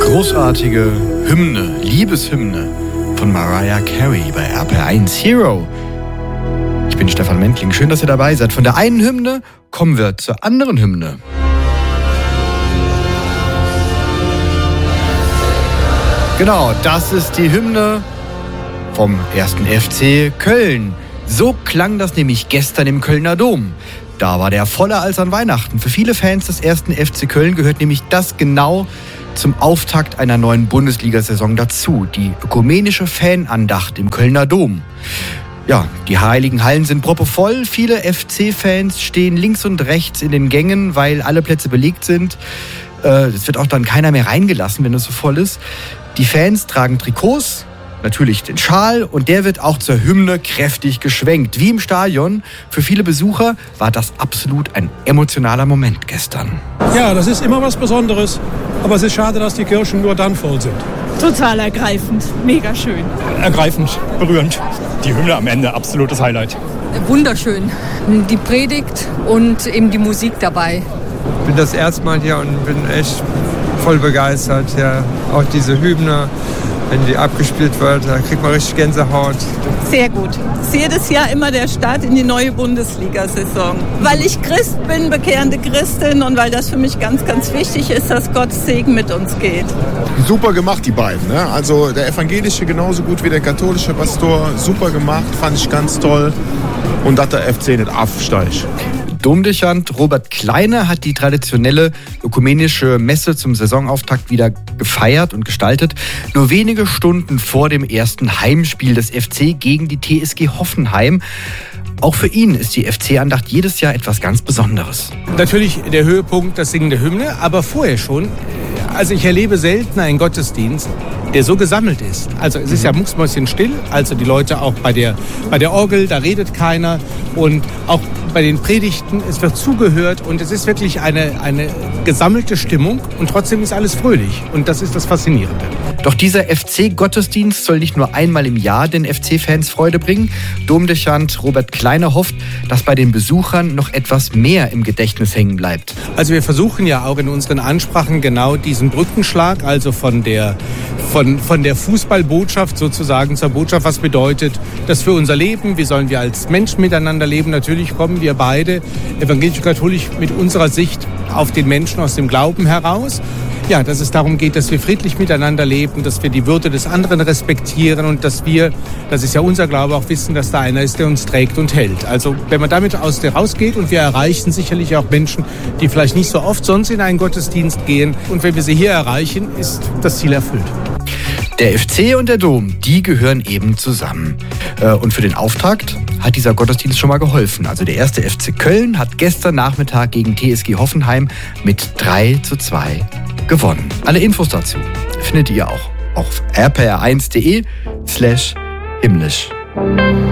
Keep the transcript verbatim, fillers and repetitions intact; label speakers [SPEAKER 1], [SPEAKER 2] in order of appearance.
[SPEAKER 1] großartige Hymne, Liebeshymne von Mariah Carey bei R P R eins Hero. Ich bin Stefan Mentling, schön, dass ihr dabei seid. Von der einen Hymne kommen wir zur anderen Hymne. Genau, das ist die Hymne vom ersten F C Köln. So klang das nämlich gestern im Kölner Dom. Da war der voller als an Weihnachten. Für viele Fans des ersten F C Köln gehört nämlich das genau zum Auftakt einer neuen Bundesliga-Saison dazu. Die ökumenische Fanandacht im Kölner Dom. Ja, die heiligen Hallen sind proppevoll. Viele F C-Fans stehen links und rechts in den Gängen, weil alle Plätze belegt sind. Es wird auch dann keiner mehr reingelassen, wenn es so voll ist. Die Fans tragen Trikots, natürlich den Schal, und der wird auch zur Hymne kräftig geschwenkt. Wie im Stadion. Für viele Besucher war das absolut ein emotionaler Moment gestern.
[SPEAKER 2] Ja, das ist immer was Besonderes. Aber es ist schade, dass die Kirchen nur dann voll sind.
[SPEAKER 3] Total ergreifend, mega schön.
[SPEAKER 4] Ergreifend, berührend. Die Hymne am Ende, absolutes Highlight.
[SPEAKER 5] Wunderschön. Die Predigt und eben die Musik dabei.
[SPEAKER 6] Ich bin das erste Mal hier und bin echt voll begeistert. Ja, auch diese Hymne, wenn die abgespielt wird, da kriegt man richtig Gänsehaut.
[SPEAKER 3] Sehr gut. Das ist jedes Jahr immer der Start in die neue Bundesliga-Saison. Weil ich Christ bin, bekehrende Christin, und weil das für mich ganz, ganz wichtig ist, dass Gottes Segen mit uns geht.
[SPEAKER 7] Super gemacht, die beiden. Ne? Also der evangelische genauso gut wie der katholische Pastor. Super gemacht, fand ich ganz toll. Und dass der F C nicht aufsteigt.
[SPEAKER 1] Domdechant Robert Kleine hat die traditionelle ökumenische Messe zum Saisonauftakt wieder gefeiert und gestaltet. Nur wenige Stunden vor dem ersten Heimspiel des F C gegen die T S G Hoffenheim. Auch für ihn ist die F C-Andacht jedes Jahr etwas ganz Besonderes.
[SPEAKER 2] Natürlich der Höhepunkt, das Singen der Hymne, aber vorher schon. Also ich erlebe selten einen Gottesdienst, der so gesammelt ist. Also es ist ja mucksmäuschenstill, also die Leute auch bei der, bei der Orgel, da redet keiner, und auch bei den Predigten, es wird zugehört, und es ist wirklich eine, eine gesammelte Stimmung, und trotzdem ist alles fröhlich, und das ist das Faszinierende.
[SPEAKER 1] Doch dieser F C-Gottesdienst soll nicht nur einmal im Jahr den F C-Fans Freude bringen. Domdechant Robert Kleine hofft, dass bei den Besuchern noch etwas mehr im Gedächtnis hängen bleibt.
[SPEAKER 2] Also wir versuchen ja auch in unseren Ansprachen genau diesen Brückenschlag, also von der, von, von der Fußballbotschaft sozusagen zur Botschaft, was bedeutet das für unser Leben, wie sollen wir als Menschen miteinander leben. Natürlich kommen wir beide, evangelisch-katholisch, mit unserer Sicht auf den Menschen aus dem Glauben heraus. Ja, dass es darum geht, dass wir friedlich miteinander leben, dass wir die Würde des anderen respektieren und dass wir, das ist ja unser Glaube, auch wissen, dass da einer ist, der uns trägt und hält. Also wenn man damit aus der rausgeht, und wir erreichen sicherlich auch Menschen, die vielleicht nicht so oft sonst in einen Gottesdienst gehen, und wenn wir sie hier erreichen, ist das Ziel erfüllt.
[SPEAKER 1] Der F C und der Dom, die gehören eben zusammen. Und für den Auftakt hat dieser Gottesdienst schon mal geholfen. Also der erste F C Köln hat gestern Nachmittag gegen T S G Hoffenheim mit drei zu zwei gewonnen. Alle Infos dazu findet ihr auch auf r p r eins punkt d e slash himmlisch.